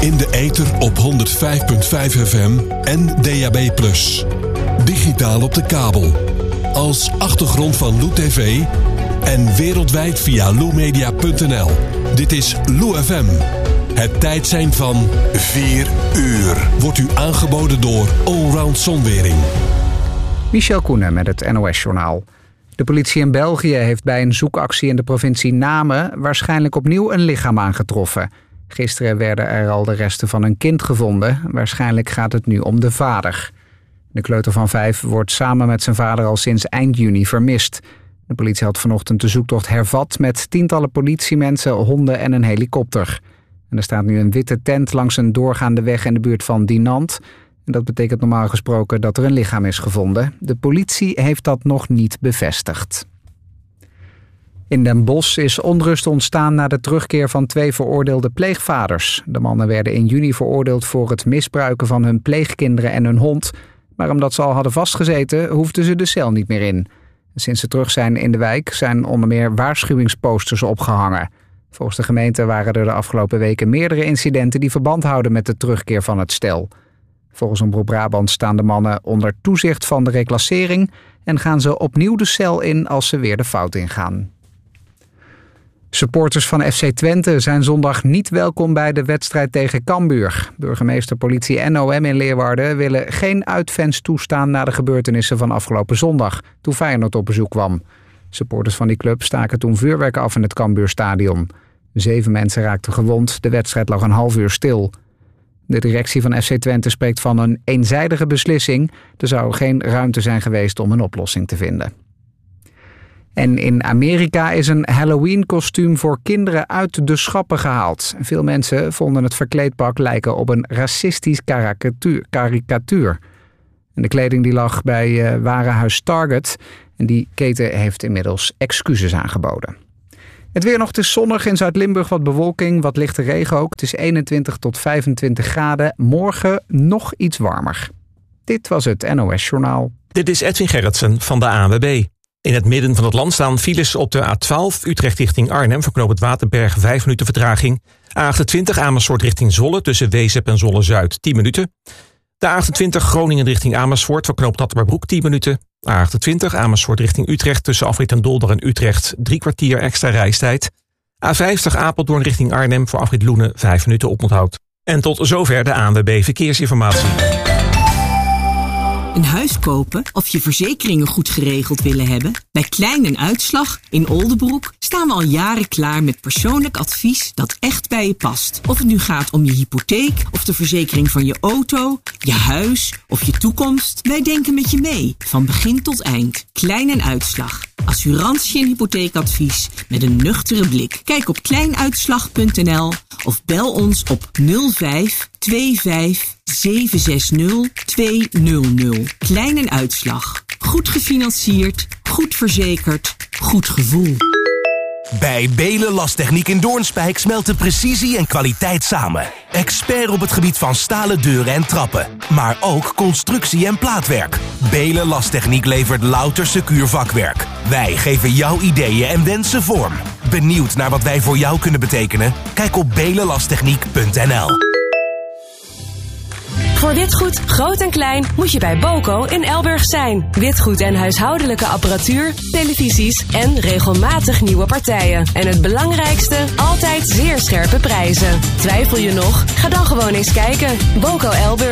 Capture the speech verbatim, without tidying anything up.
In de ether op honderd vijf komma vijf F M en D A B plus. Digitaal op de kabel. Als achtergrond van Lou T V en wereldwijd via lou media punt n l. Dit is Lou F M. Het tijdsein van vier uur wordt u aangeboden door Allround Zonwering. Michel Koenen met het N O S-journaal. De politie in België heeft bij een zoekactie in de provincie Namen waarschijnlijk opnieuw een lichaam aangetroffen. Gisteren werden er al de resten van een kind gevonden. Waarschijnlijk gaat het nu om de vader. De kleuter van vijf wordt samen met zijn vader al sinds eind juni vermist. De politie had vanochtend de zoektocht hervat met tientallen politiemensen, honden en een helikopter. En er staat nu een witte tent langs een doorgaande weg in de buurt van Dinant. En dat betekent normaal gesproken dat er een lichaam is gevonden. De politie heeft dat nog niet bevestigd. In Den Bosch is onrust ontstaan na de terugkeer van twee veroordeelde pleegvaders. De mannen werden in juni veroordeeld voor het misbruiken van hun pleegkinderen en hun hond. Maar omdat ze al hadden vastgezeten, hoefden ze de cel niet meer in. Sinds ze terug zijn in de wijk zijn onder meer waarschuwingsposters opgehangen. Volgens de gemeente waren er de afgelopen weken meerdere incidenten die verband houden met de terugkeer van het stel. Volgens Omroep Brabant staan de mannen onder toezicht van de reclassering en gaan ze opnieuw de cel in als ze weer de fout ingaan. Supporters van F C Twente zijn zondag niet welkom bij de wedstrijd tegen Cambuur. Burgemeester, politie en O M in Leeuwarden willen geen uitfans toestaan na de gebeurtenissen van afgelopen zondag, toen Feyenoord op bezoek kwam. Supporters van die club staken toen vuurwerk af in het Cambuurstadion. Zeven mensen raakten gewond, de wedstrijd lag een half uur stil. De directie van F C Twente spreekt van een eenzijdige beslissing. Er zou geen ruimte zijn geweest om een oplossing te vinden. En in Amerika is een Halloween-kostuum voor kinderen uit de schappen gehaald. Veel mensen vonden het verkleedpak lijken op een racistisch karikatuur. karikatuur. En de kleding die lag bij uh, warenhuis Target. En die keten heeft inmiddels excuses aangeboden. Het weer nog, het is zonnig, in Zuid-Limburg wat bewolking, wat lichte regen ook. Het is eenentwintig tot vijfentwintig graden. Morgen nog iets warmer. Dit was het N O S-journaal. Dit is Edwin Gerritsen van de A N W B. In het midden van het land staan files op de A twaalf Utrecht richting Arnhem, voor knooppunt Waterberg vijf minuten vertraging. A achtentwintig Amersfoort richting Zwolle tussen Wezep en Zwolle-Zuid tien minuten. De A achtentwintig Groningen richting Amersfoort voor knooppunt Hattemerbroek tien minuten. A achtentwintig Amersfoort richting Utrecht tussen afrit en Dolder en Utrecht drie kwartier extra reistijd. A vijftig Apeldoorn richting Arnhem voor afrit Loenen vijf minuten oponthoud. En tot zover de A N W B Verkeersinformatie. Een huis kopen of je verzekeringen goed geregeld willen hebben? Bij Klein en Uitslag in Oldebroek staan we al jaren klaar met persoonlijk advies dat echt bij je past. Of het nu gaat om je hypotheek of de verzekering van je auto, je huis of je toekomst. Wij denken met je mee, van begin tot eind. Klein en Uitslag. Assurantie en hypotheekadvies met een nuchtere blik. Kijk op kleinuitslag punt n l of bel ons op nul vijf twee vijf zeven zes nul twee nul nul. Klein en Uitslag. Goed gefinancierd, goed verzekerd, goed gevoel. Bij Belen Lastechniek in Doornspijk smelten precisie en kwaliteit samen. Expert op het gebied van stalen deuren en trappen. Maar ook constructie en plaatwerk. Belen Lastechniek levert louter secuur vakwerk. Wij geven jouw ideeën en wensen vorm. Benieuwd naar wat wij voor jou kunnen betekenen? Kijk op belen lasttechniek punt n l. Voor witgoed, groot en klein, moet je bij Boco in Elburg zijn. Witgoed en huishoudelijke apparatuur, televisies en regelmatig nieuwe partijen. En het belangrijkste, altijd zeer scherpe prijzen. Twijfel je nog? Ga dan gewoon eens kijken. Boco Elburg.